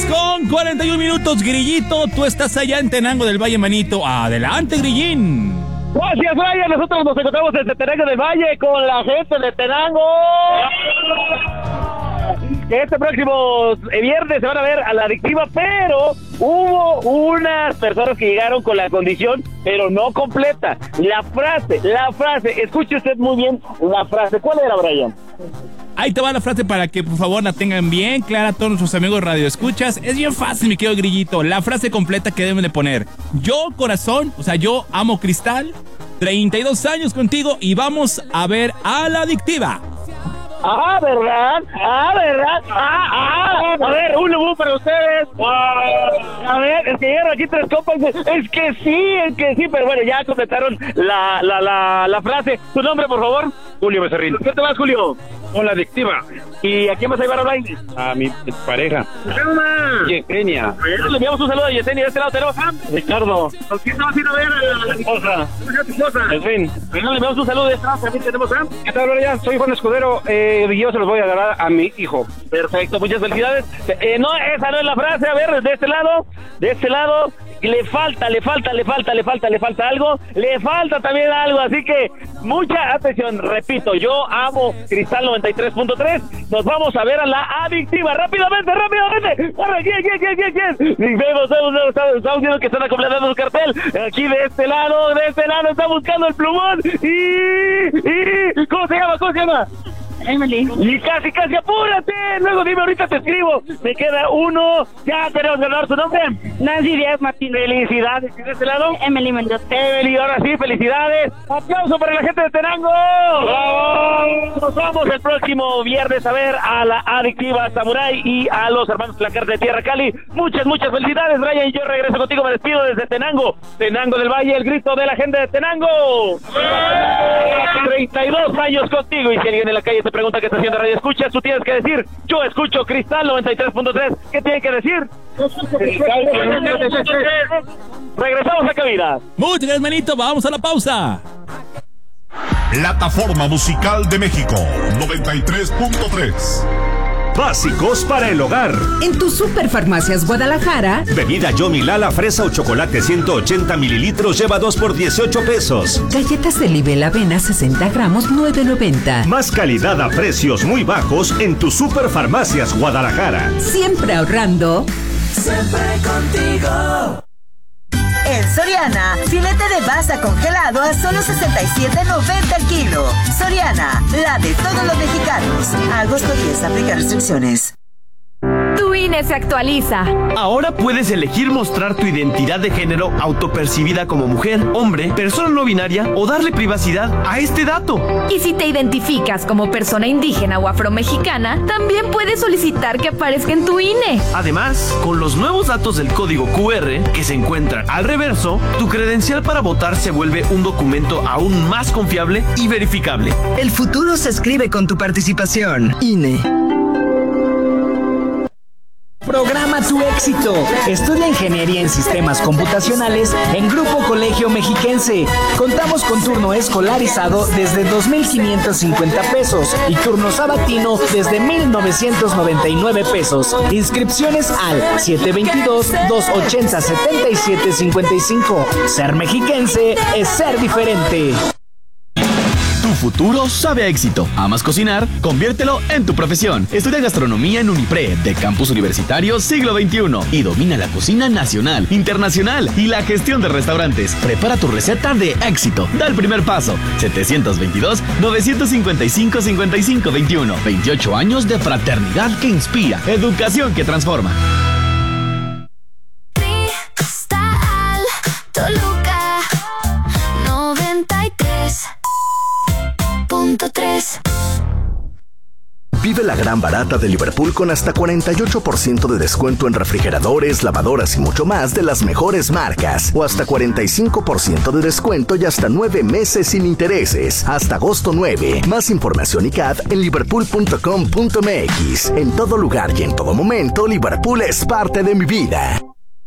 con 41 minutos, Grillito. Tú estás allá en Tenango del Valle, manito. Adelante, Grillín. Gracias, Brian. Nosotros nos encontramos desde Tenango del Valle con la gente de Tenango. Este próximo viernes se van a ver a La Adictiva, pero hubo unas personas que llegaron con la condición, pero no completa. La frase, escuche usted muy bien la frase. ¿Cuál era, Brian? Ahí te va la frase para que por favor la tengan bien clara todos nuestros amigos radioescuchas. Es bien fácil, mi querido Grillito. La frase completa que deben de poner: yo, corazón, o sea, yo amo Cristal, 32 años contigo y vamos a ver a La Adictiva. ¿Verdad? A ver, un lugar para ustedes. A ver, es que llegaron aquí 3 copas. Es que sí, pero bueno, ya completaron la frase. ¿Tu nombre, por favor? Julio Becerril. ¿Qué te vas, Julio? Con La Adictiva. ¿Y a quién vas a llevar a hablar? A mi pareja. Yesenia. Le enviamos un saludo a Yesenia. De este lado tenemos a Ricardo. ¿Con quién te vas a ir a ver a la esposa? En fin. Le enviamos un saludo de este lado. También tenemos a... ¿Qué tal, Brian? Soy Juan Escudero. Yo se los voy a agarrar a mi hijo. Perfecto, muchas felicidades. No, esa no es la frase. A ver, de este lado, le falta algo, le falta también algo, así que mucha atención. Repito, yo amo Cristal 93.3. Nos vamos a ver a La Adictiva. Rápidamente. ¿Quién? Estamos viendo que están completando el cartel. Aquí de este lado está buscando el plumón. Y ¿cómo se llama? Emily. Y casi, apúrate. Luego dime, ahorita te escribo. Me queda uno. Ya tenemos que ganar su nombre. Nancy Díaz Martínez. Felicidades. ¿Y de este lado? Emily Mendoza. Emily, ahora sí, felicidades. Aplauso para la gente de Tenango. ¡Bravo! Nos vamos el próximo viernes a ver a La Adictiva Samurai y a los hermanos Placarta de Tierra Cali. Muchas felicidades, Brian. Y yo regreso contigo. Me despido desde Tenango del Valle. El grito de la gente de Tenango. 32 años contigo. Y si alguien en la calle te pregunta qué está haciendo radio escucha, tú tienes que decir: yo escucho Cristal 93.3. ¿Qué tienen que decir? Regresamos a cabina. Muchas gracias, manito. Vamos a la pausa. Plataforma Musical de México 93.3. Básicos para el hogar. En tu Superfarmacias Guadalajara. Bebida Yomi Lala fresa o chocolate 180 mililitros lleva 2 por 18 pesos. Galletas de Libel Avena 60 gramos 9.90. Más calidad a precios muy bajos en tu Superfarmacias Guadalajara. Siempre ahorrando. Siempre contigo. En Soriana, filete de basa congelado a solo $67.90 el kilo. Soriana, la de todos los mexicanos. Agosto 10, aplica restricciones. Tu INE se actualiza. Ahora puedes elegir mostrar tu identidad de género autopercibida como mujer, hombre, persona no binaria o darle privacidad a este dato. Y si te identificas como persona indígena o afromexicana, también puedes solicitar que aparezca en tu INE. Además, con los nuevos datos del código QR que se encuentran al reverso, tu credencial para votar se vuelve un documento aún más confiable y verificable. El futuro se escribe con tu participación. INE. Programa tu éxito. Estudia Ingeniería en Sistemas Computacionales en Grupo Colegio Mexiquense. Contamos con turno escolarizado desde 2,550 pesos y turno sabatino desde 1,999 pesos. Inscripciones al 722-280-7755. Ser mexiquense es ser diferente. Tu futuro sabe a éxito. ¿Amas cocinar? Conviértelo en tu profesión. Estudia gastronomía en Unipre, de Campus Universitario Siglo XXI. Y domina la cocina nacional, internacional y la gestión de restaurantes. Prepara tu receta de éxito. Da el primer paso. 722-955-5521. 28 años de fraternidad que inspira. Educación que transforma. Cristal, Toluca, 93.3. Vive la gran barata de Liverpool con hasta 48% de descuento en refrigeradores, lavadoras y mucho más de las mejores marcas. O hasta 45% de descuento y hasta 9 meses sin intereses. Hasta agosto 9. Más información y CAD en liverpool.com.mx. En todo lugar y en todo momento, Liverpool es parte de mi vida.